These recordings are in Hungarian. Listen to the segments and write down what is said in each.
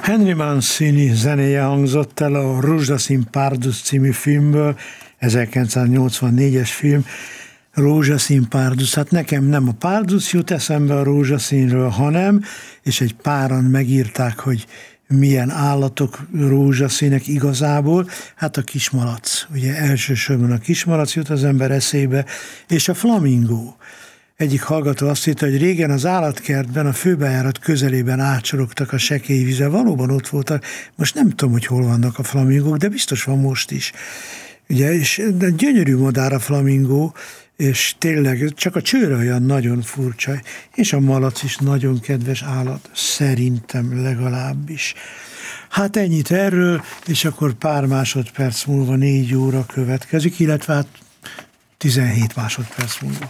Henry Mancini zenéje hangzott el a Rózsaszín Párdus című filmből, 1984-es film, Rózsaszín Párdus. Hát nekem nem a párduc jut eszembe a rózsaszínről, hanem, és egy páran megírták, hogy milyen állatok rózsaszínek igazából, hát a kismalac. Ugye elsősorban a kismalac jut az ember eszébe, és a flamingó. Egyik hallgató azt hitte, hogy régen az állatkertben, a főbejárat közelében átsorogtak a sekély vize. Valóban ott voltak. Most nem tudom, hogy hol vannak a flamingók, de biztos van most is. Ugye, és de gyönyörű madár a flamingó, és tényleg csak a csőre olyan nagyon furcsa, és a malac is nagyon kedves állat, szerintem legalábbis. Hát ennyit erről, és akkor pár másodperc múlva 4 óra következik, illetve hát 17 másodperc múlva.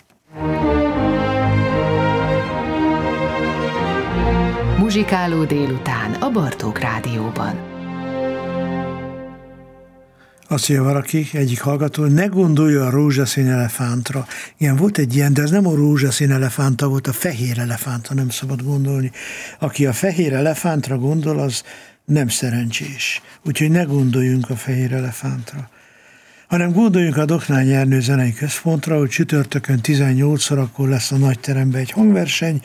Muzsikáló délután a Bartók Rádióban. Azt mondja valaki, egyik hallgató, ne gondolja a rózsaszín elefántra. Igen, volt egy ilyen, de ez nem a rózsaszín elefánta volt, a fehér elefánta, nem szabad gondolni. Aki a fehér elefántra gondol, az nem szerencsés. Úgyhogy ne gondoljunk a fehér elefántra. Hanem gondoljunk a Doknány Ernő Zenei Központra, hogy csütörtökön 18-kor lesz a nagyteremben egy hangverseny.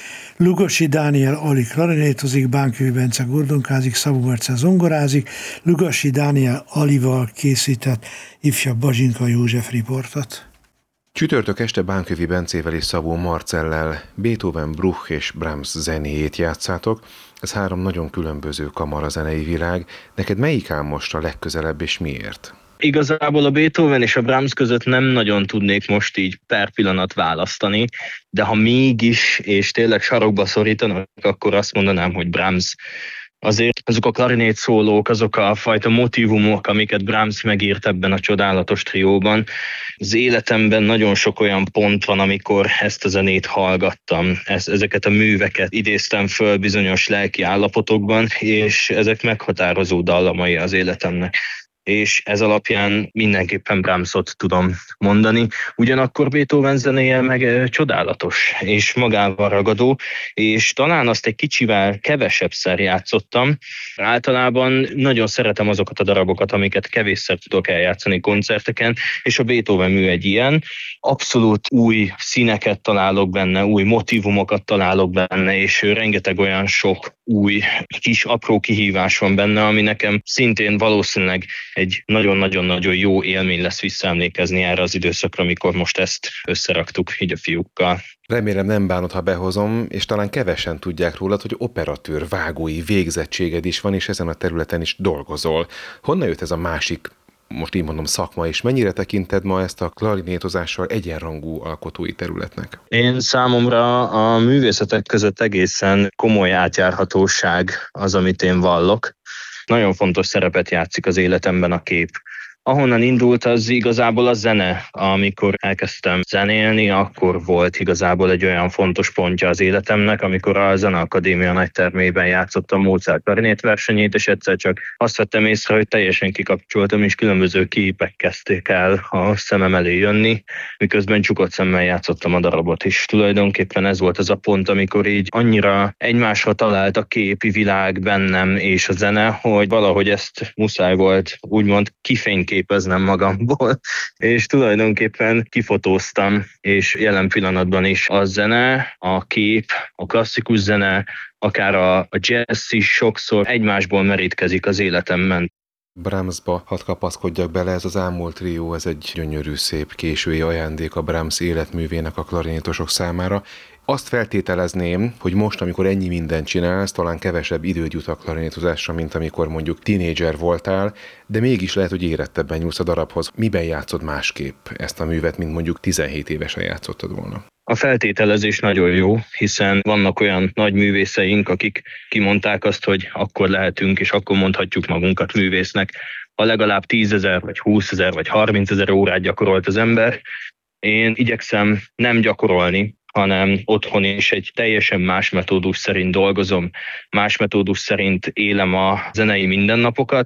Lugosi Dániel Ali klarinétozik, Bánkövi Bence gordonkázik, Szabó Marcell zongorázik, Lugosi Dániel Alival készített ifjabb Bazsinka József riportot. Csütörtök este Bánkövi Bencével és Szabó Marcellel Beethoven, Bruch és Brahms zenéjét játszátok. Ez 3 nagyon különböző kamarazenei világ. Neked melyik áll most a legközelebb és miért? Igazából a Beethoven és a Brahms között nem nagyon tudnék most így per pillanat választani, de ha mégis, és tényleg sarokba szorítanak, akkor azt mondanám, hogy Brahms. Azért azok a klarinét szólók, azok a fajta motívumok, amiket Brahms megírt ebben a csodálatos trióban. Az életemben nagyon sok olyan pont van, amikor ezt a zenét hallgattam, ezeket a műveket idéztem föl bizonyos lelki állapotokban, és ezek meghatározó dallamai az életemnek. És ez alapján mindenképpen Brahmsot tudom mondani. Ugyanakkor Beethoven zenéje meg csodálatos és magával ragadó, és talán azt egy kicsivel kevesebbszer játszottam. Általában nagyon szeretem azokat a darabokat, amiket kevésszer tudok eljátszani koncerteken, és a Beethoven mű egy ilyen. Abszolút új színeket találok benne, új motívumokat találok benne, és rengeteg olyan sok új kis apró kihívás van benne, ami nekem szintén valószínűleg egy nagyon-nagyon-nagyon jó élmény lesz visszaemlékezni erre az időszakra, amikor most ezt összeraktuk így a fiúkkal. Remélem nem bánod, ha behozom, és talán kevesen tudják rólad, hogy operatőr, vágói végzettséged is van, és ezen a területen is dolgozol. Honnan jött ez a másik, most így mondom, szakma, és mennyire tekinted ma ezt a klarinétozással egyenrangú alkotói területnek? Én számomra a művészetek között egészen komoly átjárhatóság az, amit én vallok. Nagyon fontos szerepet játszik az életemben a kép. Ahonnan indult, az igazából a zene. Amikor elkezdtem zenélni, akkor volt igazából egy olyan fontos pontja az életemnek, amikor a Zeneakadémia nagytermében játszottam Mozart klarinétversenyét, és egyszer csak azt vettem észre, hogy teljesen kikapcsoltam, és különböző képek kezdték el a szemem elé jönni, miközben csukott szemmel játszottam a darabot is. Tulajdonképpen ez volt az a pont, amikor így annyira egymásra talált a képi világ bennem és a zene, hogy valahogy ezt muszáj volt úgymond kifényképeznem magamból, és tulajdonképpen kifotóztam, és jelen pillanatban is a zene, a kép, a klasszikus zene, akár a jazz is sokszor egymásból merítkezik az életemben. Brahmsba hadd kapaszkodjak bele, ez az Ámult trió, ez egy gyönyörű, szép késői ajándék a Brahms életművének a klarinétosok számára. Azt feltételezném, hogy most, amikor ennyi mindent csinálsz, talán kevesebb időd jut a klarinétozásra, mint amikor mondjuk tínédzser voltál, de mégis lehet, hogy érettebben nyúlsz a darabhoz. Miben játszod másképp ezt a művet, mint mondjuk 17 évesen játszottad volna? A feltételezés nagyon jó, hiszen vannak olyan nagy művészeink, akik kimondták azt, hogy akkor lehetünk, és akkor mondhatjuk magunkat művésznek, ha legalább 10 000, vagy 20 000, vagy 30 000 órát gyakorolt az ember. Én igyekszem nem gyakorolni, hanem otthon is egy teljesen más metódus szerint dolgozom, más metódus szerint élem a zenei mindennapokat,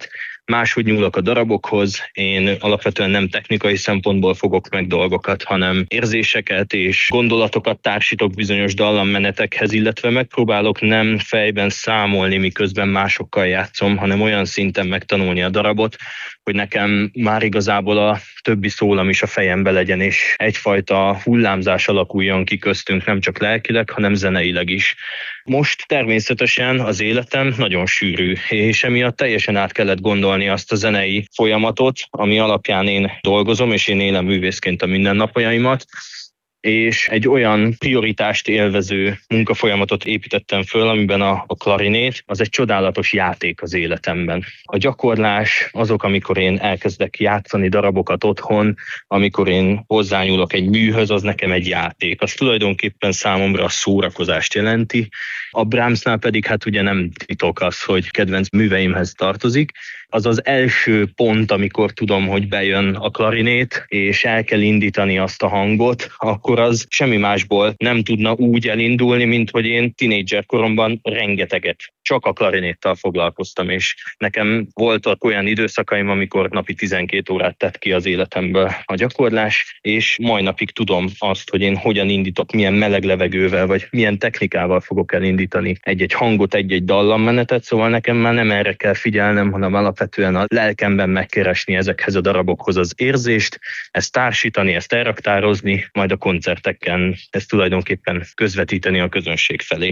máshogy nyúlok a darabokhoz. Én alapvetően nem technikai szempontból fogok meg dolgokat, hanem érzéseket és gondolatokat társítok bizonyos dallammenetekhez, illetve megpróbálok nem fejben számolni, miközben másokkal játszom, hanem olyan szinten megtanulni a darabot, hogy nekem már igazából a többi szólam is a fejembe legyen, és egyfajta hullámzás alakuljon ki köztünk, nem csak lelkileg, hanem zeneileg is. Most természetesen az életem nagyon sűrű, és emiatt teljesen át kellett gondolni azt a zenei folyamatot, ami alapján én dolgozom, és én élem művészként a mindennapjaimat, és egy olyan prioritást élvező munkafolyamatot építettem föl, amiben a klarinét az egy csodálatos játék az életemben. A gyakorlás, azok, amikor én elkezdek játszani darabokat otthon, amikor én hozzányúlok egy műhöz, az nekem egy játék. Az tulajdonképpen számomra a szórakozást jelenti. A Brahmsnál pedig hát ugye nem titok az, hogy kedvenc műveimhez tartozik. Az az első pont, amikor tudom, hogy bejön a klarinét, és el kell indítani azt a hangot, akkor az semmi másból nem tudna úgy elindulni, mint hogy én tínédzser koromban rengeteget csak a klarinéttal foglalkoztam, és nekem voltak olyan időszakaim, amikor napi 12 órát tett ki az életemből a gyakorlás, és mai napig tudom azt, hogy én hogyan indítok, milyen meleg levegővel, vagy milyen technikával fogok elindítani egy-egy hangot, egy-egy dallammenetet, szóval nekem már nem erre kell figyelnem, hanem alapvetően a lelkemben megkeresni ezekhez a darabokhoz az érzést, ezt társítani, ezt elraktározni, majd a koncerteken ezt tulajdonképpen közvetíteni a közönség felé.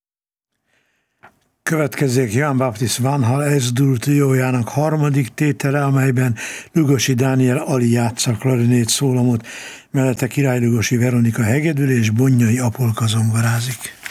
Következzék Jan Baptist Van Hal S-dur triójának harmadik tétele, amelyben Lugosi Dániel Ali játsza klarinét szólamot, mellette Király Lugosi Veronika hegedül és Bonnyai Apolka zongorázik.